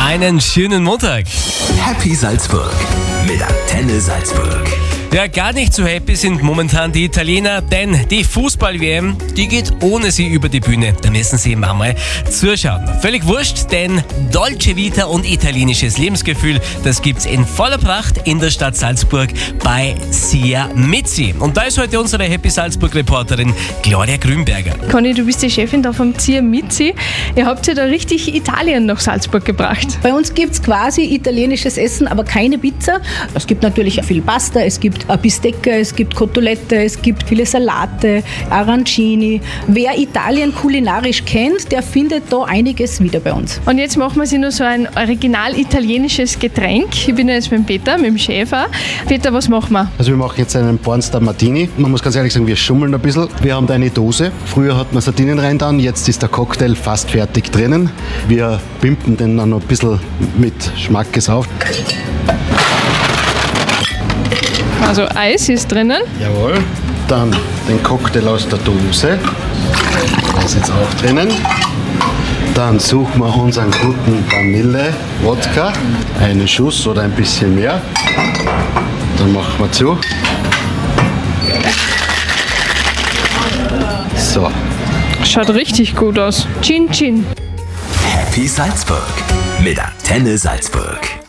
Einen schönen Montag. Happy Salzburg mit Antenne Salzburg. Ja, gar nicht so happy sind momentan die Italiener, denn die Fußball-WM, die geht ohne sie über die Bühne. Da müssen sie mal zuschauen. Völlig wurscht, denn Dolce Vita und italienisches Lebensgefühl, das gibt's in voller Pracht in der Stadt Salzburg bei Sia Mizzi. Und da ist heute unsere Happy Salzburg-Reporterin Gloria Grünberger. Conny, du bist die Chefin da vom Sia Mizzi. Ihr habt ja da richtig Italien nach Salzburg gebracht. Bei uns gibt es quasi italienisches Essen, aber keine Pizza. Es gibt natürlich viel Pasta, es gibt Bistecca, es gibt Cotolette, es gibt viele Salate, Arancini. Wer Italien kulinarisch kennt, der findet da einiges wieder bei uns. Und jetzt machen wir sich nur so ein original italienisches Getränk. Ich bin ja jetzt mit dem Peter, mit dem Chef auch. Peter, was machen wir? Also wir machen jetzt einen Pornstar Martini. Man muss ganz ehrlich sagen, wir schummeln ein bisschen. Wir haben da eine Dose. Früher hat man Sardinen rein dann, jetzt ist der Cocktail fast fertig drinnen. Wir pimpen den dann noch ein bisschen mit Schmackes auf. Also Eis ist drinnen. Jawohl. Dann den Cocktail aus der Dose. Der ist jetzt auch drinnen. Dann suchen wir unseren guten Vanille-Wodka. Einen Schuss oder ein bisschen mehr. Dann machen wir zu. So. Schaut richtig gut aus. Chin Chin. Happy Salzburg mit Antenne Salzburg.